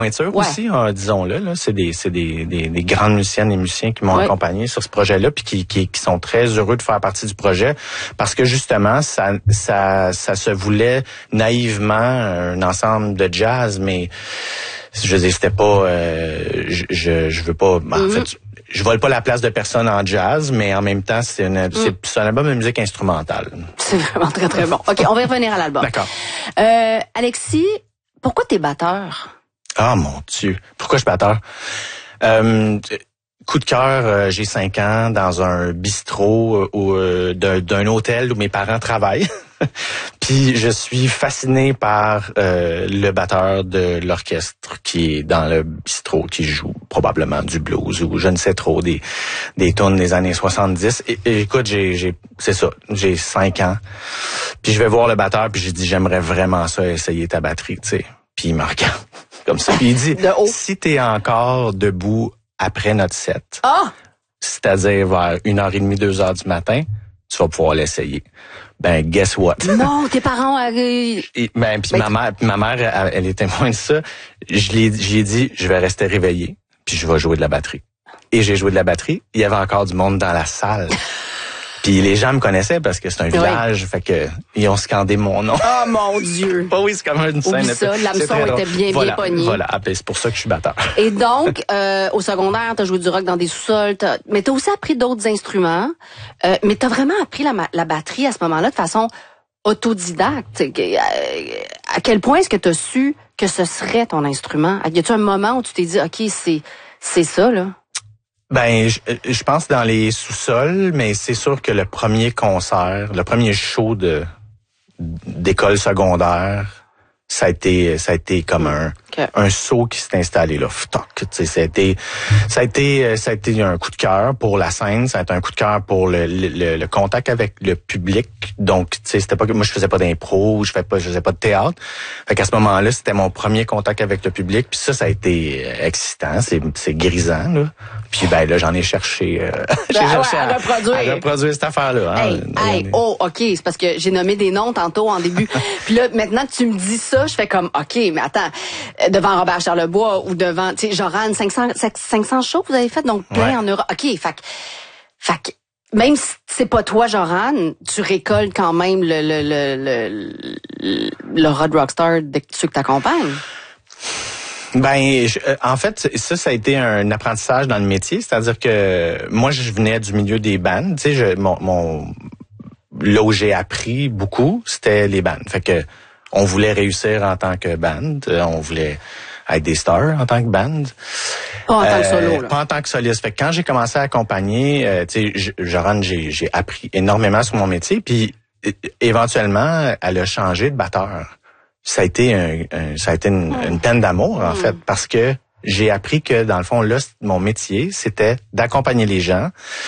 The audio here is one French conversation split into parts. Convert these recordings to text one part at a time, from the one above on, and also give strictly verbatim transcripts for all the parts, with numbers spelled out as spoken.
pointure Ouais. aussi, hein, disons-le. Là, c'est des, c'est des, des, des grandes musiciennes et musiciens qui m'ont ouais. accompagné sur ce projet-là, puis qui, qui, qui sont très heureux de faire partie du projet, parce que justement, ça, ça, ça se voulait naïvement un ensemble de jazz, mais je veux dire, c'était pas, euh, je, je, je veux pas, ben, mm-hmm. en fait, je vole pas la place de personne en jazz, mais en même temps, c'est, une, mm. c'est, c'est un album de musique instrumentale. C'est vraiment très, très bon. OK, on va y revenir à l'album. D'accord. Euh, Alexis, pourquoi t'es batteur? Ah, mon Dieu. Pourquoi je suis batteur? Euh, coup de cœur, euh, j'ai cinq ans dans un bistrot ou euh, d'un, d'un hôtel où mes parents travaillent. Puis je suis fasciné par euh, le batteur de l'orchestre qui est dans le bistrot, qui joue probablement du blues ou je ne sais trop, des des tunes des années soixante-dix. Et, et écoute, j'ai j'ai c'est ça, j'ai cinq ans. Puis je vais voir le batteur, puis j'ai dit j'aimerais vraiment ça, essayer ta batterie, tu sais. Puis il me regarde comme ça, puis il dit si t'es encore debout après notre set, ah! c'est-à-dire vers une heure et demie, deux heures du matin, tu vas pouvoir l'essayer. Ben, guess what? Non, tes parents... Euh... Et, ben, puis ma mère, ma mère, elle, elle est témoin de ça. Je l'ai, j'ai dit, je vais rester réveillé, puis je vais jouer de la batterie. Et j'ai joué de la batterie. Il y avait encore du monde dans la salle. Puis les gens me connaissaient parce que c'est un village, oui. Fait que ils ont scandé mon nom. Oh mon Dieu! Oh oui, c'est comme une scène. Oublie ça, l'hameçon était bien, voilà, bien pogné. Voilà, c'est pour ça que je suis batteur. Et donc, euh, au secondaire, t'as joué du rock dans des sous-sols, t'as... mais t'as aussi appris d'autres instruments. Euh, mais t'as vraiment appris la, la batterie à ce moment-là de façon autodidacte. À quel point est-ce que t'as su que ce serait ton instrument? Y a-tu un moment où tu t'es dit, OK, c'est, c'est ça, là? Ben, je, je pense dans les sous-sols, mais c'est sûr que le premier concert, le premier show de d'école secondaire, ça a été, ça a été comme un okay. un saut qui s'est installé là. Toc, tu sais, ça a été, ça a été, ça a été un coup de cœur pour la scène, ça a été un coup de cœur pour le, le, le contact avec le public. Donc, tu sais, c'était pas que moi je faisais pas d'impro, je faisais pas, je faisais pas de théâtre. Fait qu'à ce moment-là, c'était mon premier contact avec le public. Puis ça, ça a été excitant, c'est, c'est grisant là. Puis ben là, j'en ai cherché, euh, j'ai ben, cherché ouais, à, à, reproduire. à reproduire cette affaire-là. Hey, hein, hey, oh, ok, c'est parce que j'ai nommé des noms tantôt en début. Puis là, maintenant que tu me dis ça, je fais comme, ok, mais attends, devant Robert Charlebois ou devant, tu sais, Joran, cinq cents, cinq cents shows vous avez fait, donc plein ouais. en Europe. Ok, fait, fait même si c'est pas toi, Joran, tu récoltes quand même le le le le, le Rod Rockstar de ceux que t'accompagnes. Ben, je, en fait, ça, ça a été un apprentissage dans le métier. C'est-à-dire que moi, je venais du milieu des bands. Tu sais, je, mon, mon, là où j'ai appris beaucoup, c'était les bands. Fait que on voulait réussir en tant que band. On voulait être des stars en tant que band. Pas en tant que euh, solo, là. Pas en tant que soliste. Fait que quand j'ai commencé à accompagner, euh, tu sais, Joran, j'ai, j'ai appris énormément sur mon métier. Puis éventuellement, elle a changé de batteur. Ça a été un, un ça a été une, une peine d'amour en mmh. fait, parce que j'ai appris que dans le fond là mon métier c'était d'accompagner les gens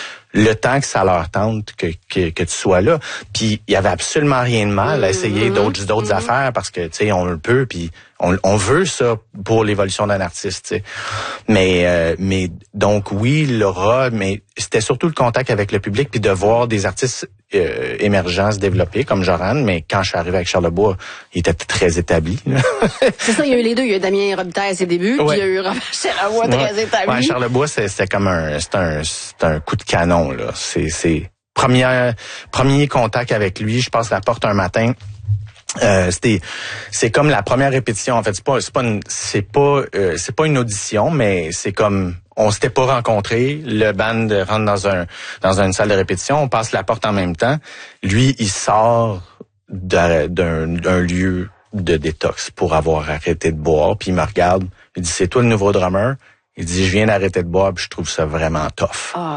le temps que ça leur tente que que, que tu sois là. Puis il y avait absolument rien de mal à essayer mmh. d'autres d'autres mmh. affaires parce que tu sais on le peut puis on, on veut ça pour l'évolution d'un artiste, tu sais. Mais euh, mais donc oui, l'aura, mais c'était surtout le contact avec le public puis de voir des artistes euh, émergents se développer comme Joran, mais quand je suis arrivé avec Charlebois, il était très établi. C'est ça, il y a eu les deux, il y a eu Damien Robitaille à ses débuts, ouais. puis il y a eu Robert Charlebois ouais. très établi. Ouais, Charlebois c'est c'était comme un c'est un c'est un coup de canon là, c'est c'est premier premier contact avec lui, je passe la porte un matin. Euh, c'était c'est comme la première répétition en fait, c'est pas c'est pas une, c'est pas euh, c'est pas une audition, mais c'est comme on s'était pas rencontrés, le band rentre dans un dans une salle de répétition, on passe la porte en même temps. Lui, il sort d'un d'un lieu de détox pour avoir arrêté de boire, puis il me regarde, il dit c'est toi le nouveau drummer? Il dit je viens d'arrêter de boire, puis je trouve ça vraiment tough. Oh.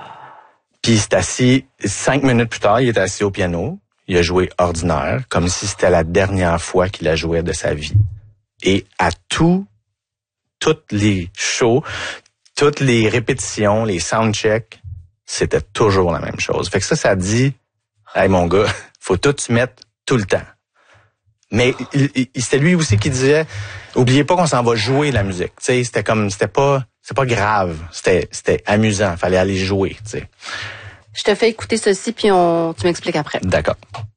Puis il s'est assis cinq minutes plus tard, il est assis au piano. Il a joué ordinaire, comme si c'était la dernière fois qu'il a joué de sa vie. Et à tout, toutes les shows, toutes les répétitions, les soundchecks, c'était toujours la même chose. Fait que ça, ça dit, hey mon gars, faut tout se mettre tout le temps. Mais il, il, c'était lui aussi qui disait, oubliez pas qu'on s'en va jouer la musique. Tu sais, c'était comme, c'était pas, c'est pas grave, c'était, c'était amusant, fallait aller jouer. Tu sais. Je te fais écouter ceci puis on, tu m'expliques après. D'accord.